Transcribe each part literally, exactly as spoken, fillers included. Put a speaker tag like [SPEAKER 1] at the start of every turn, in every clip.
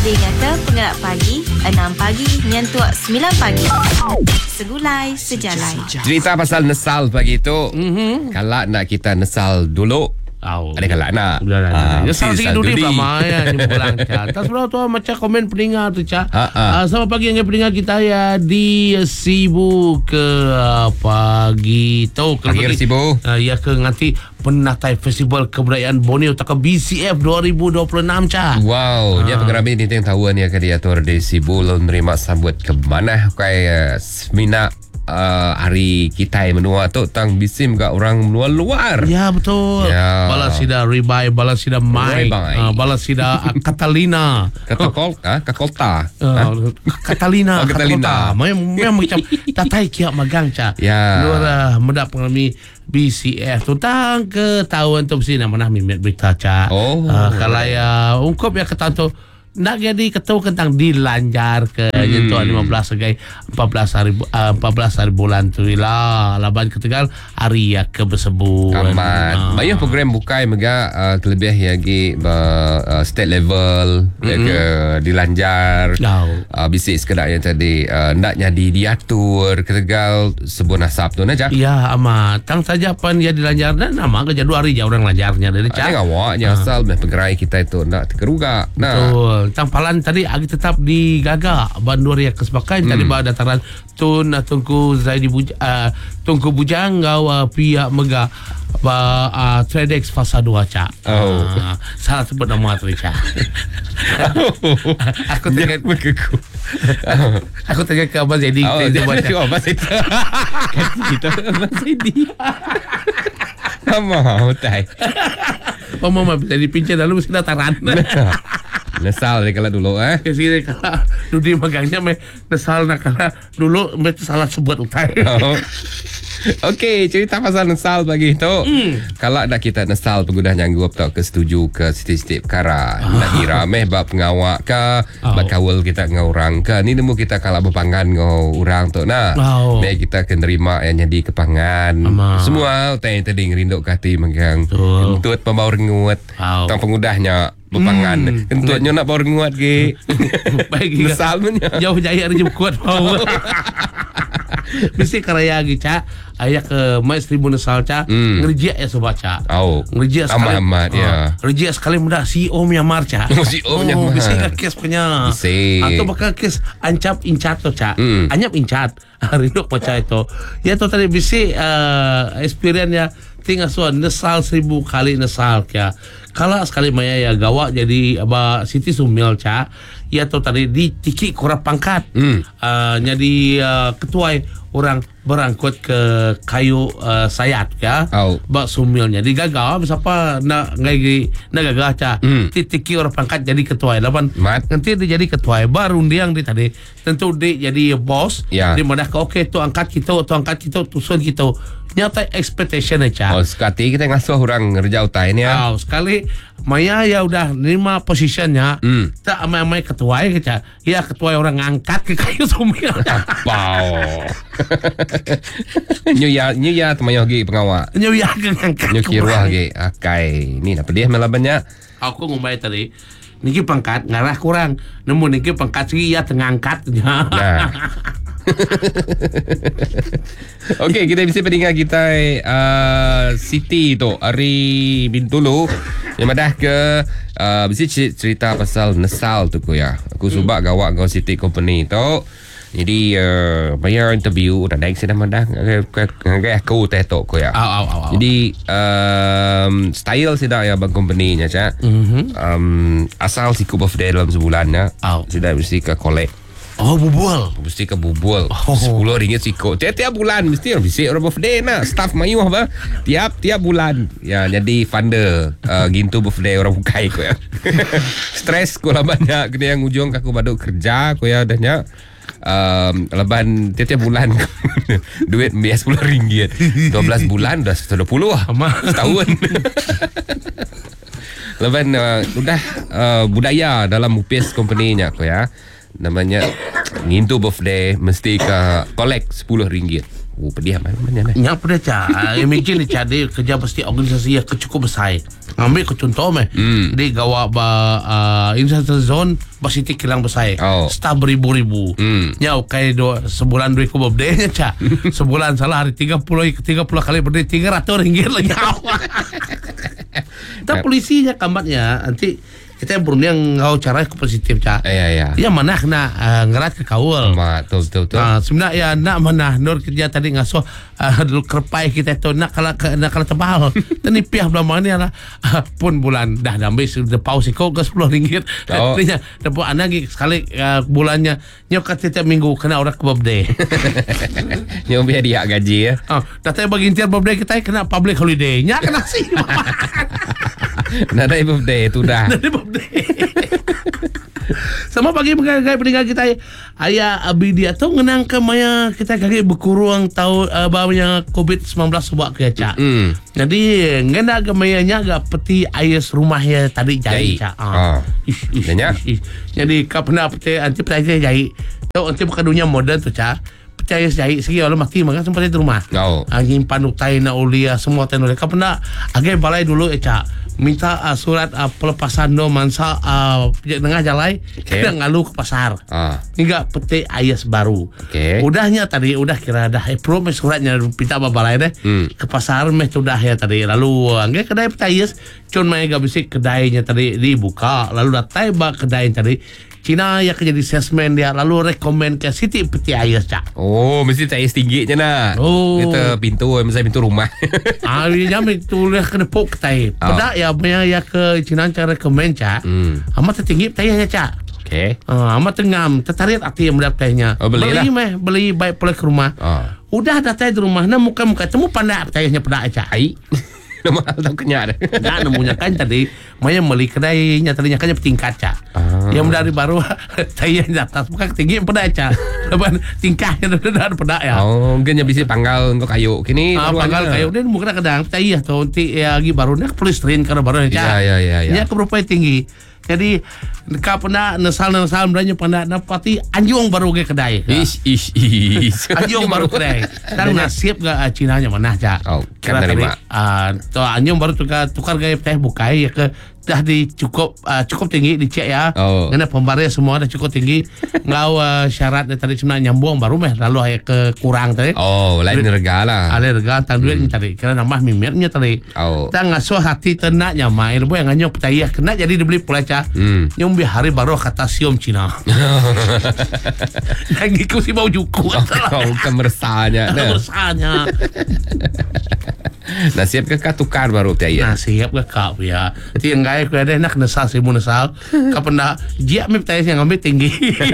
[SPEAKER 1] Dengarkan Penggerak Pagi enam pagi nyentuh sembilan pagi. Segulai sejalai.
[SPEAKER 2] Cerita pasal nesal pagi tu. Mm-hmm. Kalau nak kita nesal dulu, oh. Ada kalak nak.
[SPEAKER 3] Ya, salah sikit duduk lama ya. Ni pulang Cak. Tak sebelah tu macam komen pendengar tu Cak. Uh, selamat pagi yang pendengar kita ya di Sibu ke uh, pagi tu.
[SPEAKER 2] Pagi Sibu.
[SPEAKER 3] Uh, ya ke nanti penatai Festival Kebudayaan Borneo tak B C F dua ribu dua puluh enam Cak.
[SPEAKER 2] Wow, dia uh. pengerami ni yang tahu ni akan diatur di Sibu lalu menerima sambut ke mana kai uh, semina Uh, hari kita menua tu tang bisim kat orang luar-luar.
[SPEAKER 3] Ya betul. Ya. Balasida Ribai, Balasida Mai, uh, Balasida uh, Catalina.
[SPEAKER 2] Katakol, ah, Kakolta.
[SPEAKER 3] Uh, Catalina,
[SPEAKER 2] oh, Catalina.
[SPEAKER 3] Memang macam tatai kiak magang Cak.
[SPEAKER 2] Ya.
[SPEAKER 3] Luar uh, mendak pengalami B C F tu tang ke tahun tu mesti nak mana mimet berita Cak. Oh. Uh, kalau ya ungkap ya ke tahun tu nak jadi ketua tentang dilanjar ke hmm. jentuhan lima belas sebagai empat belas hari uh, empat belas hari bulan tu lah laban ketegal hari ya ke bersebut
[SPEAKER 2] aman. Uh. Banyak program bukai mega uh, kelebih lagi uh, state level mm-hmm. ya ke dilanjar. Oh. Uh, bisik sekedar yang tadi uh, nak jadi diatur ketegal sebuah nasab tu aja.
[SPEAKER 3] Ya amat. Tang saja pan ya dilanjar dan nama ke jadu hari je orang lanjarnya dari Cak.
[SPEAKER 2] Ada awaknya uh. asal meh penggerai kita itu nak terkeruga. Nah.
[SPEAKER 3] Betul. Tang palan tadi agi tetap digaga bandur ya kesepakatan hmm. tadi bah dataran tun tungku Zaidi Buj uh, tungku bujang gawa pihak mega ba uh, Tradex fasa dua Cak. Oh. Uh, salah sebut nama tu Cak. Aku tengok begitu. Aku tengok ke Abang Zaidi
[SPEAKER 2] oh, kita baca Abang Zaidi. Kita Abang Zaidi. Sama utai.
[SPEAKER 3] Oh mama bisa dipinjam lalu mesti dataran.
[SPEAKER 2] Nesal dia kalau dulu eh.
[SPEAKER 3] Kasi kalau dulu magangnya me nesal nak kalau dulu me salah sebut utai.
[SPEAKER 2] Oh. Okey, cerita pasal nesal bagi tu. Mm. Kalau nak kita nesal pengguna nyanggup tak kesetuju ke setiap-setiap perkara. Ah. Nak dirameh bab pengawak ke, oh. bab kawal kita dengan orang ke. Ni nemu kita kalau berpangan dengan orang tu nak. Oh. Baik kita akan terima yang jadi kepangan. Ama. Semua utai tadi ngerinduk kati megang. Kentut pembawa rengut. Oh. Tang pengudahnya berpangan. Hmm. Kentutnya nak bawa rengut ke.
[SPEAKER 3] Baik
[SPEAKER 2] nesal punya.
[SPEAKER 3] Jauh jaya ada kuat bawa. Mesti karaya lagi Cak. Ayah ke mai seribu nesal Cak. Mm. Ngerjia ya sobat Cak.
[SPEAKER 2] Oh.
[SPEAKER 3] Ngerjia sekali.
[SPEAKER 2] Amat ya.
[SPEAKER 3] Ngerjia sekali mudah C E O Myanmar Cak.
[SPEAKER 2] Oh, C E O Myanmar.
[SPEAKER 3] Oh, bisa kan kes punya.
[SPEAKER 2] Bisa.
[SPEAKER 3] Atau bakal kes ancap incat tu Cak. Mm. Anyap incat. Rindu macam itu. Ya tu tadi bisa uh, experience ya. Tinggal suan nesal seribu kali nesal Cak. Kalau sekali maya ya gawak jadi apa Siti Sumil Cak. Ya tu tadi di tiki kurang pangkat. Mm. Uh, jadi uh, ketua orang berangkut ke kayu uh, sayat ya. Oh. Bak Sumilnya digagal siapa nak ngai nak gagal Cak. Mm. Tiki orang pangkat jadi ketua lawan nanti dia jadi ketua baru dia yang di tadi tentu dia jadi bos. Yeah. Dia madah ke okey tu angkat kita tu angkat kita tusun kita. Nyata expectation Cak.
[SPEAKER 2] Oh, sekali kita ngasuh orang kerja utai ni ya.
[SPEAKER 3] Oh, sekali Maya ya udah lima posisinya. Mm. Tak amai-amai ketua ya Cak. Ya ketua orang angkat ke kayu Sumil.
[SPEAKER 2] Wow. Nyu ya nyu ya temayah gi pengawak.
[SPEAKER 3] Nyu ya ngangkat.
[SPEAKER 2] Nyu kiruah gi akai. Ni nak pedih melabannya.
[SPEAKER 3] Aku ngumbai tadi. Niki pangkat ngarah kurang. Nemu niki pangkat sih ya tengangkat.
[SPEAKER 2] Nah. Okey, kita bisa pendengar kita uh, Siti tu Ari Bintulu yang madah ke uh, bisa cerita pasal nesal tu ko ya. Aku subak hmm. gawak kau Siti company tu. Jadi uh, bayar interview dah naik sini madah ngagai aku teh tu ko ya.
[SPEAKER 3] Au au au.
[SPEAKER 2] Jadi um, style sida ya bang company nya Cak. Mm-hmm. Um, asal siku birthday dalam sebulan ya. Sida mesti ke collect.
[SPEAKER 3] Oh, bubul.
[SPEAKER 2] Mesti ke bubul. Oh. sepuluh ringgit siko. Tiap-tiap bulan mesti bisa orang birthday nak. Staff mayu apa? Tiap-tiap bulan. Ya, jadi funder uh, gintu birthday orang bukai ko ya. Stres ko lah banyak kena yang ujung aku baduk kerja ko ya dahnya. Um, leban tiap-tiap bulan duit bias sepuluh ringgit. dua belas bulan dah dua puluh lah. Setahun. Leban uh, udah uh, budaya dalam upis company-nya ko ya. Namanya ngintu birthday mesti ke collect sepuluh ringgit. Oh, pedih mana mana.
[SPEAKER 3] Nya pedih Cak. Imagine Cak dia kerja pasti organisasi yang cukup besar. Ambil ke contoh meh.
[SPEAKER 2] Hmm.
[SPEAKER 3] Di gawa ba uh, Insider Zone basiti kilang besai.
[SPEAKER 2] Oh.
[SPEAKER 3] Staf beribu-ribu.
[SPEAKER 2] Hmm.
[SPEAKER 3] Nyau kayak do sebulan duit ku birthday nya ca. Sebulan salah hari tiga puluh tiga puluh kali birthday tiga ratus ringgit lagi. Tapi polisinya kamatnya nanti kita berunding ngau cara ke positif ca.
[SPEAKER 2] Ya ya.
[SPEAKER 3] Ya mana kena uh, ngerat ke kaul.
[SPEAKER 2] Betul betul betul.
[SPEAKER 3] Ah, sebenarnya ya nak mana nur kerja tadi ngasuh uh, dulu kerpai kita tu nak kalau nak kalau tebal. Tani piah belah mana lah. Uh, pun bulan dah damai sudah pause kau ke sepuluh ringgit.
[SPEAKER 2] Oh.
[SPEAKER 3] Artinya dapat anak sekali uh, bulannya nyokat setiap minggu kena orang ke birthday.
[SPEAKER 2] Yang biar dia gaji ya.
[SPEAKER 3] Ah, datang bagi intian birthday kita kena public holiday. Nya kena sih.
[SPEAKER 2] Nak ada birthday tu dah.
[SPEAKER 3] Dari birthday. Sama bagi pendengar pendengar kita ayah abi dia tu ngenang ke maya kita kaki berkurang tahu uh, bawanya covid sembilan belas sebab ke cak.
[SPEAKER 2] Hmm.
[SPEAKER 3] Jadi ngena ke mayanya agak peti ayas rumah ya tadi jahit
[SPEAKER 2] Jahit.
[SPEAKER 3] cak.
[SPEAKER 2] Ah.
[SPEAKER 3] Ish, ish,
[SPEAKER 2] Banyak.
[SPEAKER 3] ish, ish. Jadi kau pernah peti anti peti jahit. Tahu anti bukan dunia moden tu cak. Percaya jahit segi orang mati maka sempat di rumah.
[SPEAKER 2] Oh.
[SPEAKER 3] Angin panutai na ulia semua teknologi. Kau pernah agak balai dulu eh cak. Minta uh, surat uh, pelepasan do mansa uh, tengah jalai
[SPEAKER 2] Okay.
[SPEAKER 3] kita ngalu ke pasar.
[SPEAKER 2] Ah.
[SPEAKER 3] Hingga peti ayas baru.
[SPEAKER 2] Okay.
[SPEAKER 3] Udahnya tadi udah kira dah approve suratnya pinta babalai deh.
[SPEAKER 2] Hmm.
[SPEAKER 3] Ke pasar meh sudah ya tadi. Lalu angge kedai peti ayas cun mai ga bisik kedainya tadi dibuka. Lalu datai ba kedai tadi Cina ya jadi salesman dia lalu rekomend ke Siti peti ayas cak.
[SPEAKER 2] Oh, mesti tak tinggi je nak.
[SPEAKER 3] Oh.
[SPEAKER 2] Kita pintu, misalnya pintu rumah.
[SPEAKER 3] Ah, dia ambil tulis kena pok ketai. Pada ya punya ya ke Cina cara rekomend cak.
[SPEAKER 2] Hmm.
[SPEAKER 3] Amat tertinggi petainya cak.
[SPEAKER 2] Okay.
[SPEAKER 3] Ah, amat tengam tertarik hati yang mendapat petainya.
[SPEAKER 2] Oh, beli lah.
[SPEAKER 3] Beli meh, beli baik pulang ke rumah.
[SPEAKER 2] Ah.
[SPEAKER 3] Udah datang di rumah, nah muka-muka temu pandai petainya pada cak.
[SPEAKER 2] Ai. Nama tahu kenyak dah.
[SPEAKER 3] Nah, nemunya kan tadi, maya beli kedainya tadinya kan tingkat cak.
[SPEAKER 2] Ah.
[SPEAKER 3] Yang dari baru saya di atas bukan tinggi pada cak. Lepas tingkahnya dah pada ya.
[SPEAKER 2] Oh, mungkin yang bisa panggal untuk kayu. Kini
[SPEAKER 3] Ah, panggal kayu dia mungkin kadang petainya tu nanti ya lagi baru nak polistrin karena baru cak.
[SPEAKER 2] Ya, ya, ya, ya.
[SPEAKER 3] Nya keberapa tinggi. Jadi ka pernah nesal-nesal beranya pernah napati anjung baru ke kedai.
[SPEAKER 2] Ish, ish, ish.
[SPEAKER 3] Anjung baru kedai. Dan nasib ga uh, Cinanya mana cak.
[SPEAKER 2] Oh, kan terima.
[SPEAKER 3] Ah, tu anjung baru tukar tukar gaya teh bukai ya ke dah di cukup uh, cukup tinggi dicek ya.
[SPEAKER 2] Oh.
[SPEAKER 3] Karena pembaris semua dah cukup tinggi. Ngau uh, syarat dia tadi cuma nyambung baru meh lalu ayah ke kurang tadi.
[SPEAKER 2] Oh, lain rega lah.
[SPEAKER 3] Ale rega tang duit hmm. tadi kira nambah mimirnya tadi.
[SPEAKER 2] Oh.
[SPEAKER 3] Tang ngasuh hati tenaknya main bu yang nganyong percaya kena jadi dibeli pula cak.
[SPEAKER 2] Hmm.
[SPEAKER 3] Yang bi hari baru kata siom Cina. Lagi ku si bau juku.
[SPEAKER 2] Oh, kau kemersanya.
[SPEAKER 3] Bersanya.
[SPEAKER 2] Nasib ke kau tukar baru tiaya.
[SPEAKER 3] Nah siap ke kau ya. Ti enggak aku ada nak nesal sibu nesal. Kau pernah jiak mi percaya yang ambil tinggi.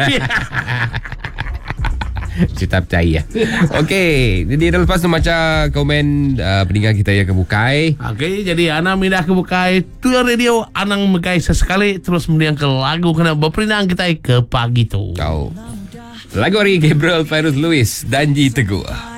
[SPEAKER 2] Cerita percaya. Okey, jadi dah lepas tu macam komen uh, pendengar kita yang kebukai.
[SPEAKER 3] Okey, jadi Ana mindah ke bukai tu radio Anang megai sesekali terus mendiang ke lagu kena berperinang kita ke pagi tu.
[SPEAKER 2] Kau. Lagu hari Gabriel Fairuz Lewis, Danji Teguh.